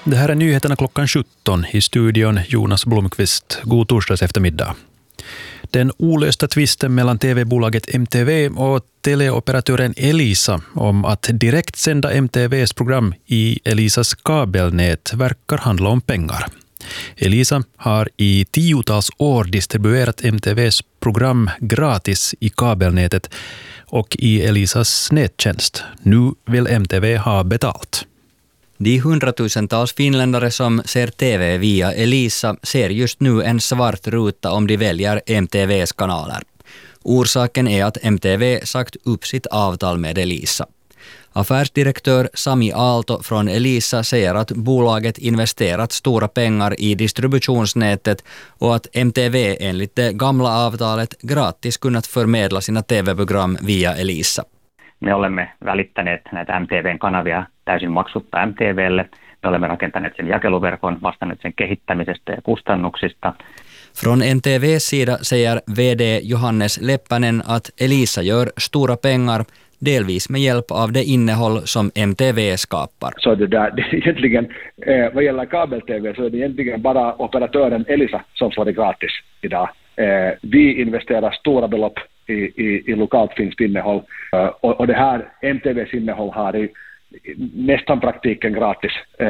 Det här är nyheterna klockan 17 i studion Jonas Blomqvist. God torsdags eftermiddag. Den olösta tvisten mellan tv-bolaget MTV och teleoperatören Elisa om att direkt sända MTVs program i Elisas kabelnät verkar handla om pengar. Elisa har i 10-tals år distribuerat MTVs program gratis i kabelnätet och i Elisas nättjänst. Nu vill MTV ha betalt. De hundratusentals finländare som ser TV via Elisa ser just nu en svart ruta om de väljer MTVs kanaler. Orsaken är att MTV sagt upp sitt avtal med Elisa. Affärsdirektör Sami Aalto från Elisa säger att bolaget investerat stora pengar i distributionsnätet och att MTV enligt det gamla avtalet gratis kunnat förmedla sina TV-program via Elisa. Me olemme välittäneet näitä MTVn kanavia täysin maksutta MTVlle. Me olemme rakentaneet sen jakeluverkon, vastanneet sen kehittämisestä ja kustannuksista. Från MTVs sida säger VD Johannes Leppänen att Elisa gör stora pengar, delvis med hjälp av det innehåll som MTV skapar. Så det är egentligen, vad gäller kabel-TV så är det egentligen bara operatören Elisa som får det gratis idag. Vi investerar stora belopp i lokalt finskt innehåll och det här MTVs innehåll har i nästan praktiken gratis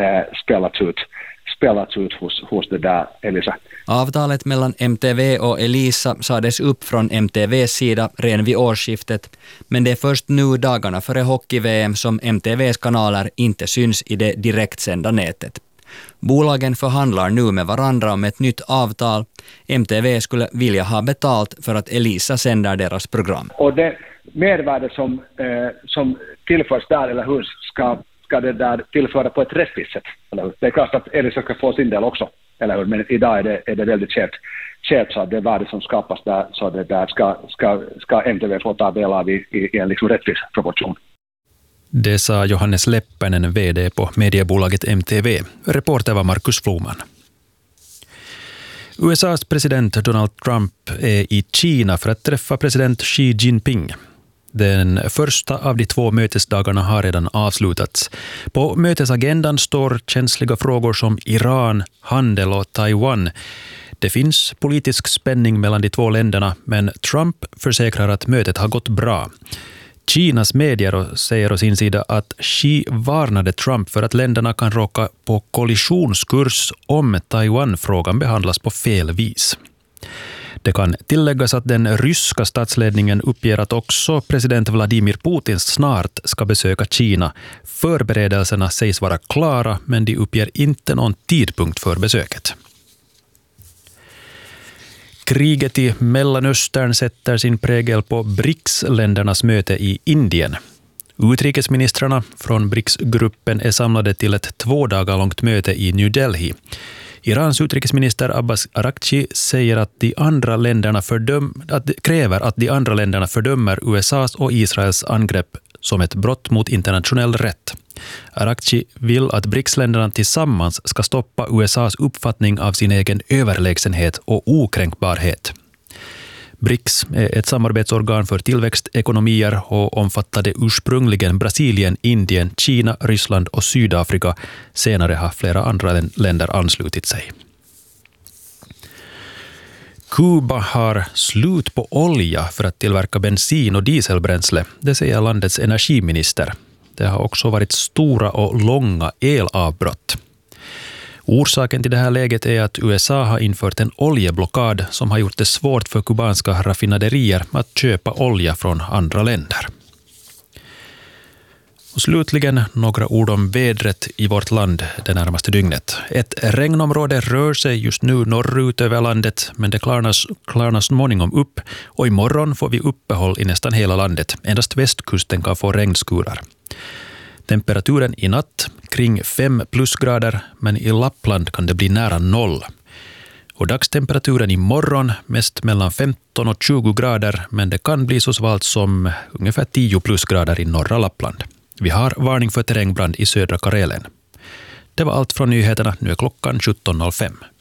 spelats ut hos det där Elisa. Avtalet mellan MTV och Elisa sades upp från MTVs sida redan vid årsskiftet, men det är först nu dagarna före hockey-VM som MTVs kanaler inte syns i det direktsända nätet. Bolagen förhandlar nu med varandra om ett nytt avtal. MTV skulle vilja ha betalt för att Elisa sänder deras program. Och det mervärde som tillförs där, eller hur ska det där tillföra på ett rättvist sätt? Eller? Det är klart att Elisa ska få sin del också, eller hur? Men idag är det väldigt skevt så att det värde som skapas där, så det där ska MTV få ta del av i en liksom rättvis proportion. Det sa Johannes Leppänen, VD på mediebolaget MTV. Reporter var Markus Floman. USAs president Donald Trump är i Kina för att träffa president Xi Jinping. Den första av de 2 mötesdagarna har redan avslutats. På mötesagendan står känsliga frågor som Iran, handel och Taiwan. Det finns politisk spänning mellan de 2 länderna, men Trump försäkrar att mötet har gått bra. Kinas medier säger å sin sida att Xi varnade Trump för att länderna kan råka på kollisionskurs om Taiwan-frågan behandlas på fel vis. Det kan tilläggas att den ryska statsledningen uppger att också president Vladimir Putin snart ska besöka Kina. Förberedelserna sägs vara klara, men de uppger inte någon tidpunkt för besöket. Kriget i Mellanöstern sätter sin prägel på BRICS-ländernas möte i Indien. Utrikesministrarna från BRICS-gruppen är samlade till ett 2 dagar långt möte i New Delhi. Irans utrikesminister Abbas Araghchi säger att kräver att de andra länderna fördömer USAs och Israels angrepp som ett brott mot internationell rätt. Araghchi vill att BRICS-länderna tillsammans ska stoppa USAs uppfattning av sin egen överlägsenhet och okränkbarhet. BRICS är ett samarbetsorgan för tillväxtekonomier och omfattade ursprungligen Brasilien, Indien, Kina, Ryssland och Sydafrika. Senare har flera andra länder anslutit sig. Kuba har slut på olja för att tillverka bensin och dieselbränsle, det säger landets energiminister. Det har också varit stora och långa elavbrott. Orsaken till det här läget är att USA har infört en oljeblockad som har gjort det svårt för kubanska raffinaderier att köpa olja från andra länder. Och slutligen några ord om vädret i vårt land det närmaste dygnet. Ett regnområde rör sig just nu norrut över landet, men det klarnar småningom upp och imorgon får vi uppehåll i nästan hela landet. Endast västkusten kan få regnskurar. Temperaturen i natt kring 5 plusgrader, men i Lappland kan det bli nära 0. Och dagstemperaturen i morgon mest mellan 15 och 20 grader, men det kan bli så svalt som ungefär 10 plusgrader i norra Lappland. Vi har varning för terrängbrand i södra Karelen. Det var allt från nyheterna. Nu är klockan 17.05.